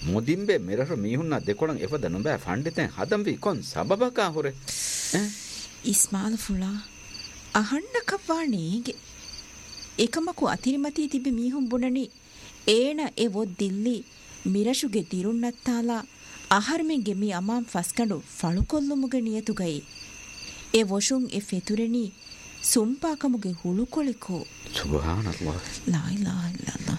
මුදින්බේ මෙරර මීහුන්නා දෙකොණන් එපද නොබෑ ෆණ්ඩිතෙන් හදම්වි කොන් සබබකා හොරේ ඉස්මාල් ෆුලා අහන්න කවානේගේ එකමකු අතිරිමතී තිබි මීහුන් බුණනි ඒන එවොත් දිල්ලි මිරෂුගේ දිරුන්නත්තාලා අහර්මෙන්ගේ මී අමාම් ෆස්කඩු ෆළුකොල්ලුමුගේ නියතුගයි ඒ වොෂුන් එ ෆෙතුරෙනි සුම්පාකමුගේ හුළුකොලිකෝ සුබ්හානල්ලාහ් ලා ඉලාහා ඉල්ලල්ලාහ්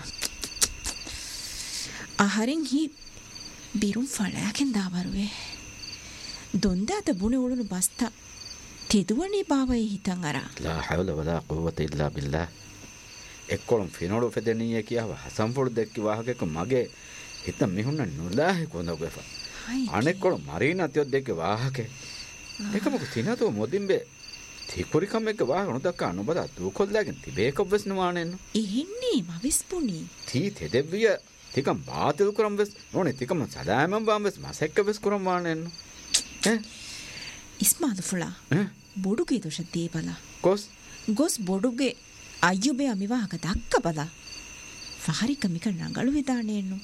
අහරින් හි බිරුම් ෆලයකින් දාවරුවේ දොන්දාත බුණේ උළුණු බස්තා තිදුවනි බාවයි හිතන් අරා ලා හවල වලා කුවත ඉල්ලා බිල්ලාහ් එක්කොළම් ෆිනෝඩු ෆෙදෙනිය කියව හසම්පොඩු දෙක්කි වාහකක මගේ හිත මිහුන්න නුලාහි කොඳගෙෆ අනෙක්කොළ මරීනතියොත් දෙක්කේ වාහකේ එකමක තිනතෝ මොදින්බේ තිකුරිකම් එක්ක වාහන දක්කා නොබදා දුකොල්ලාගෙන් තිබේකවස් නවානෙන්න ඉහින්නේ මවිස්පුනි තී තෙදෙවිය තිකම් බාතිල් කරම් වෙස් ඕනේ තිකම සදායමම් බාම්වස් මසෙක්ක වෙස් කරම් වානෙන්න ඉස්මාල් ෆුලා බොඩුගේ දොෂ දීබලා ගොස් බොඩුගේ අයුබේ අමිවාහක දක්ක බලා ෆහරික මික නඟලු විදානේන්නු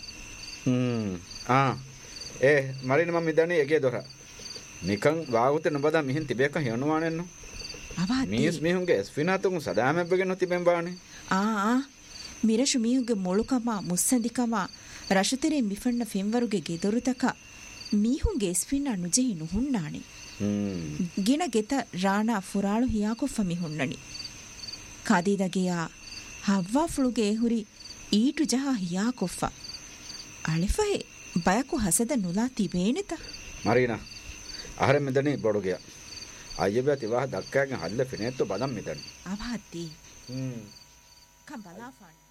මරින මම මිදන්නේ එගේ දොර නිකන් වාගුත නොබදා මිහින් තිබේක හියනුවානෙන්නු මියස් මිහුන්ගේ ස්ෆිනාතුන් සදාමැබ්බගෙන තිබෙන් බානේ මිරෂු මිහුන්ගේ මොළුකම මුස්සදිකම රෂතරේ මිෆන්න ෆෙන්වරුගේ ගෙදොරුතක මිහුන්ගේ ස්ෆිනා නුජෙහි නුහුන්නානේ ಗಿನ ಗೆತ ರಾಣಾ ಫುರಾಳು ಹಿಯಾಕೊಫ ಮಿಹುನ್ನಣಿ ಕಾದಿದಗೆಯ ಹವ್ವಾ ಫುಳುಗೆ ಹುರಿ ಈಟು ಜಹ ಹಿಯಾಕೊಫ ಅಳಿಫಹೆ ಬಯಕು ಹಸದ ನುಲಾ ತಿಬೇನೆತ ಮರೀನಾ ಆಹರೆ ಮಿದನಿ ಬೊಡುಗೆಯ ಅಯ್ಯಬೆ ತಿವಾಹ ದಕ್ಕಾಗೆ ಹಲ್ಲೆ ಫಿನೆತ್ತು ಬದಂ ಮಿದನಿ ಅಭಾತಿ ಕಂಬಲಾಫಾಣಿ